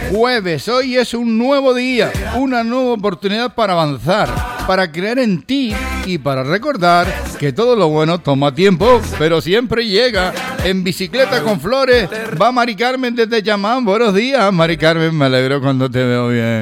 Jueves, hoy es un nuevo día, una nueva oportunidad para avanzar, para creer en ti y para recordar que todo lo bueno toma tiempo, pero siempre llega. En bicicleta con flores va Mari Carmen desde Llamán. Buenos días, Mari Carmen, me alegro cuando te veo bien.